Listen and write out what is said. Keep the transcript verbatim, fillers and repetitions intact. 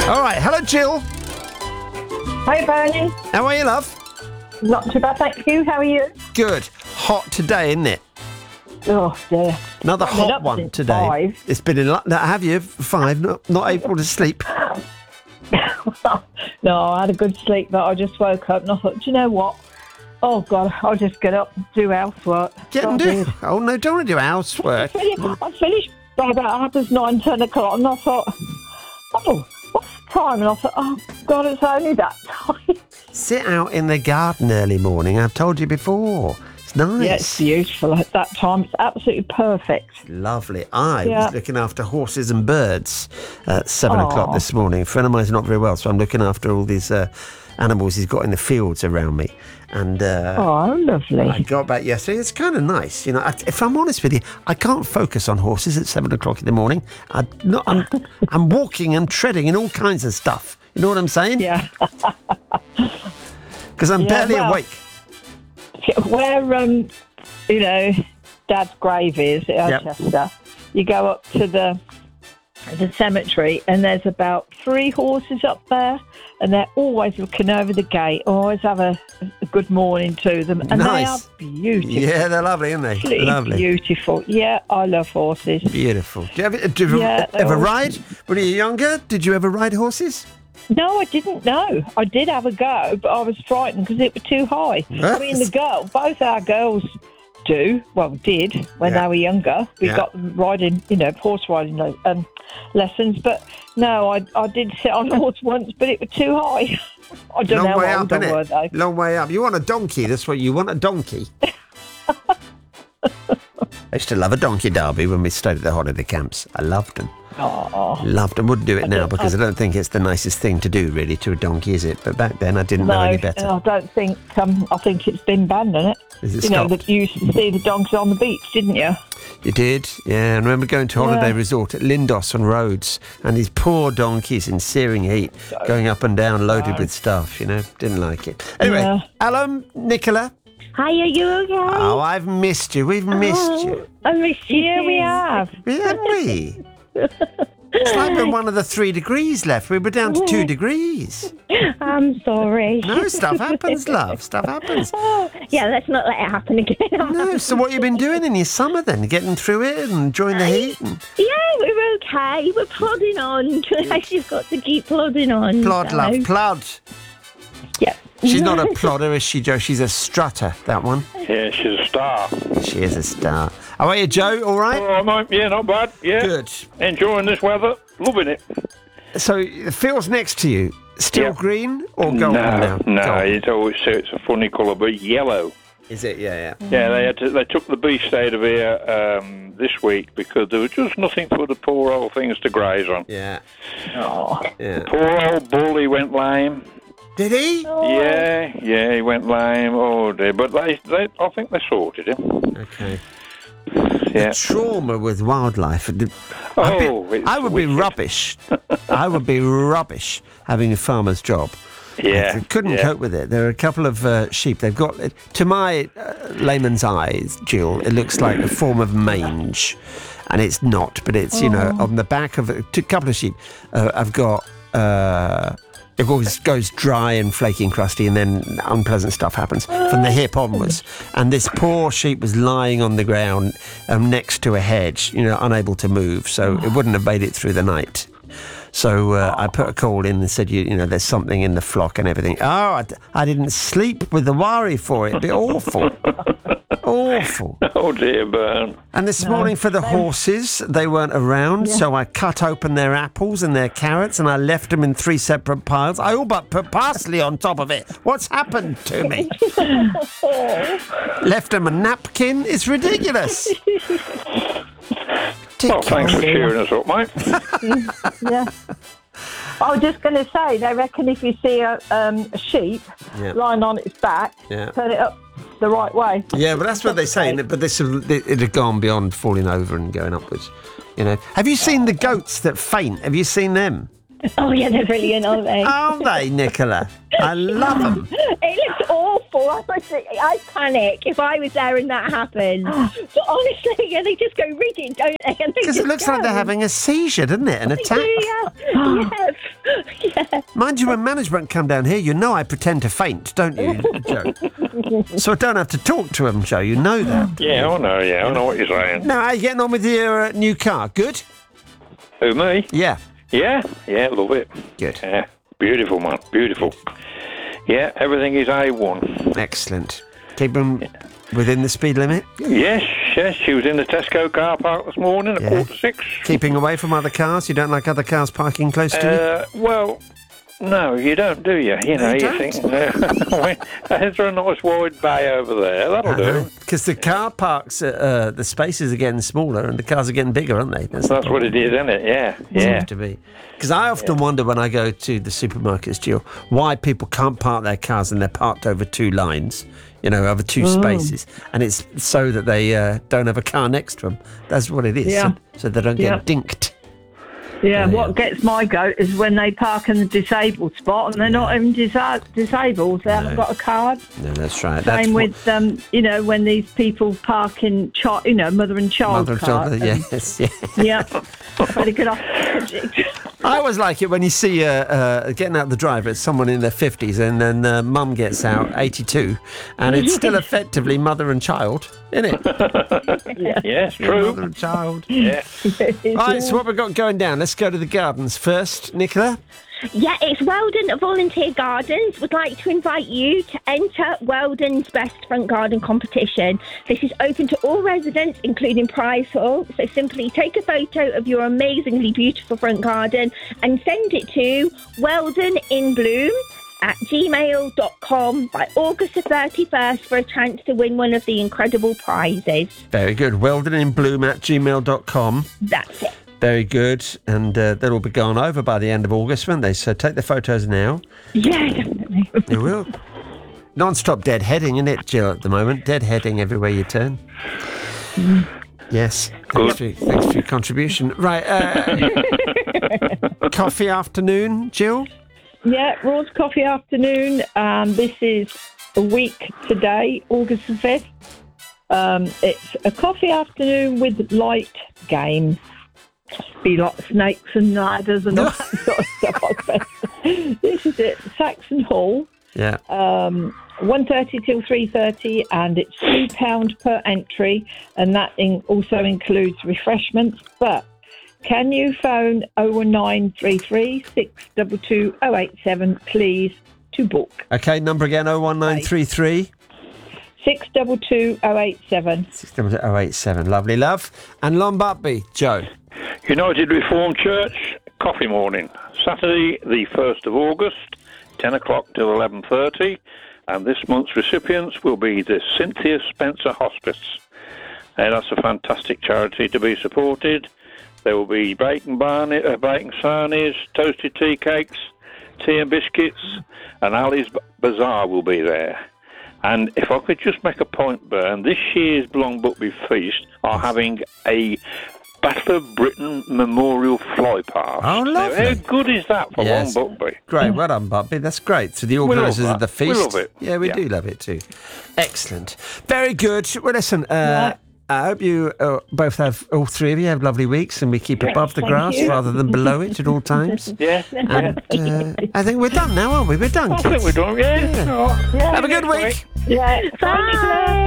All right, hello, Jill. Hi, Bernie. How are you, love? Not too bad, thank you. How are you? Good. Hot today, isn't it? Oh, dear. Another I've been hot up one since today. five. It's been in. Lo- Have you five? Not not able to sleep. No, I had a good sleep, but I just woke up and I thought, do you know what? Oh, God, I'll just get up and do housework. Get So and I do. did. Oh no, don't want to do housework. I finished by about half past nine, ten o'clock, and I thought, oh, what's the time? And I thought, oh, God, it's only that time. Sit out in the garden early morning. I've told you before. It's nice. Yeah, it's beautiful at that time. It's absolutely perfect. Lovely. I Yeah. was looking after horses and birds at seven Aw. o'clock this morning. A friend of mine's not very well, so I'm looking after all these uh, animals he's got in the fields around me. And uh, Oh, lovely. I got back yesterday. It's kind of nice, you know. I, if I'm honest with you, I can't focus on horses at seven o'clock in the morning. I'm not. I'm, I'm walking and treading and all kinds of stuff. You know what I'm saying? Yeah. Because I'm Yeah, barely well- awake. Where, um, you know, Dad's grave is at Alchester, you go up to the the cemetery and there's about three horses up there and they're always looking over the gate. I always have a, a good morning to them. And Nice. they are beautiful. Yeah, they're lovely, aren't they? Absolutely Lovely. beautiful. Yeah, I love horses. Beautiful. Do you ever, do you ever, Yeah, they're ever all- ride? When you were younger, did you ever ride horses? No, I didn't know. I did have a go, but I was frightened because it was too high. I mean, the girl, both our girls do, well, did when Yeah. they were younger. We Yeah. got them riding, you know, horse riding um, lessons. But no, I I did sit on a horse once, but it was too high. I don't Long know way how up, old I were, though. innit? Long way up. You want a donkey, that's what you want, a donkey. I used to love a donkey derby when we stayed at the holiday camps. I loved them. Oh, Loved them. Wouldn't do it now don't- because I I- don't think it's the nicest thing to do, really, to a donkey, is it? But back then I didn't know no, any better. I don't think. Um, I think it's been banned, isn't it? Is it you know, stopped? that you used to see the donkeys on the beach, didn't you? You did? Yeah, and I remember going to a holiday Yeah. resort at Lindos on Rhodes and these poor donkeys in searing heat going up and down loaded with stuff, you know? Didn't like it. Anyway, Yeah. Alan, Nicola. Hi, are you okay? Oh, I've missed you. We've missed you. I missed you. Yeah, we too. have. Haven't we? It's like we're one of the three degrees left. We were down to two degrees. I'm sorry. No, stuff happens, love. Stuff happens. Yeah, let's not let it happen again. No, so what you been doing in your summer then? Getting through it and enjoying the heat? And Yeah, we're okay. We're plodding on. I just got to keep plodding on. plod, so- love, plod. Yeah. She's not a plodder, is she, Joe? She's a strutter, that one. Yeah, she's a star. She is a star. How are you, Joe? All right? All right, mate. Yeah, not bad. Yeah. Good. Enjoying this weather. Loving it. So, the field's next to you. Still Yeah. green or golden no, now? no, Golden. it's always it's a funny colour, but yellow. Is it? Yeah, yeah. Yeah, they had to, they took the beast out of here um, this week because there was just nothing for the poor old things to graze on. Yeah. Oh, Yeah. Poor old bull, he went lame. Did he? Yeah, yeah, he went lame. Oh dear, but they, they, I think they sorted him. Okay. Yeah. The trauma with wildlife. I'd be- Oh, it's I would be wicked. rubbish. I would be rubbish having a farmer's job. Yeah, I couldn't yeah. cope with it. There are a couple of uh, sheep. They've got, to my uh, layman's eyes, Jill, it looks like a form of mange. And it's not, but it's, you know, on the back of a t- couple of sheep, uh, I've got, uh, it always goes dry and flaky and crusty, and then unpleasant stuff happens from the hip onwards. And this poor sheep was lying on the ground um, next to a hedge, you know, unable to move, so it wouldn't have made it through the night. So uh, I put a call in and said, you, you know, there's something in the flock and everything. Oh, I, d- I didn't sleep with the worry for it. It'd be awful. Awful. Oh dear, Bern. And this morning for the horses, they weren't around, so I cut open their apples and their carrots and I left them in three separate piles. I all but put parsley on top of it. What's happened to me? Left them a napkin. It's ridiculous. Well, thanks for cheering us up, mate. yeah. I was just going to say, they reckon if you see a, um, a sheep Yeah. lying on its back, Yeah. turn it up the right way. Yeah, but that's what they say. But this it had gone beyond falling over and going upwards. You know. Have you seen the goats that faint? Have you seen them? Oh, yeah, they're brilliant, aren't they? Aren't they, Nicola? I love them. It looks awful. I, must say, I panic if I was there and that happened. But honestly, yeah, they just go rigid, don't they? Because it looks like they're having a seizure, doesn't it? An attack. Yeah, yes. Mind you, when management come down here, you know I pretend to faint, don't you, Joe? So I don't have to talk to them, Joe. You know that. Yeah, I know, yeah, I know what you're saying. Now, how are you getting on with your uh, new car? Good? Who, me? Yeah. Yeah, yeah, love it. Good. Yeah, beautiful, man, beautiful. Yeah, everything is A one. Excellent. Keep them within the speed limit? Yes, yes, she was in the Tesco car park this morning at Yeah. quarter to six. Keeping away from other cars? You don't like other cars parking close to you? Uh, well, no, you don't, do you? You know, You you, don't? think, uh, is there a nice wide bay over there? That'll do. Because the car parks, uh, uh, the spaces are getting smaller and the cars are getting bigger, aren't they? That's, That's what it is, isn't it? Yeah, yeah. to be. Because I often wonder when I go to the supermarkets, Jill, why people can't park their cars and they're parked over two lines, you know, over two spaces. And it's so that they uh, don't have a car next to them. That's what it is. Yeah. So, so they don't get Yeah. dinked. Yeah, Oh, what yeah. gets my goat is when they park in the disabled spot and they're not even disa- disabled. They haven't No. got a card. No, that's right. That's Same what- with, um, you know, when these people park in, chi- you know, mother and child Mother and car. child, yes, yeah. Yeah. Better get off the subject. I always like it when you see uh, uh, getting out the driver, it's someone in their fifties, and then uh, mum gets out, eighty-two, and it's still effectively mother and child, isn't it? Yes, true. Mother and child. Yeah. All right, so what we've got going down? Let's go to the gardens first. Nicola? Yeah, it's Weldon Volunteer Gardens would like to invite you to enter Weldon's Best Front Garden competition. This is open to all residents, including prize haul. So simply take a photo of your amazingly beautiful front garden and send it to weldoninbloom at gmail dot com by August the thirty-first for a chance to win one of the incredible prizes. Very good. Weldoninbloom at gmail dot com. That's it. Very good. And uh, they'll be gone over by the end of August, won't they? So take the photos now. Yeah, definitely. They will. Non-stop deadheading, isn't it, Jill, at the moment? Deadheading everywhere you turn. Yes. Thanks for, thanks for your contribution. Right. Uh, coffee afternoon, Jill? Yeah, Raw's Coffee Afternoon. Um, this is a week today, August the fifth. Um, it's a coffee afternoon with light games. Be like snakes and ladders and all that sort of stuff. I suppose. This is it, Saxon Hall, Yeah. um, one thirty till three thirty, and it's two pounds per entry, and that in, also includes refreshments. But can you phone oh one nine three three, six two two, oh eight seven, please, to book? Okay, number again, oh one nine three three. six two two, oh eight seven. six double two oh eight seven. Lovely, love. And Lombardby, Joe. United Reformed Church, coffee morning. Saturday, the first of August, ten o'clock till eleven thirty. And this month's recipients will be the Cynthia Spencer Hospice. Uh, that's a fantastic charity to be supported. There will be bacon, barney, uh, bacon sarnies, toasted tea cakes, tea and biscuits, and Ali's Bazaar will be there. And if I could just make a point, Bern, this year's Long Buckby Feast are having a Battle of Britain Memorial Fly Pass. Oh, Now, lovely. how good is that for Yes. Long Buckby? Great, well done, Barbie. That's great. So the love organisers that. of the feast. We love it. Yeah, we Yeah. do love it too. Excellent. Very good. Well, listen, uh, I hope you uh, both have, all three of you have lovely weeks and we keep above the thank grass you. rather than below it at all times. Yeah. And uh, I think we're done now, aren't we? We're done, I think kids. we're doing, yeah. Yeah. Oh, Have a good week. Yeah. Bye.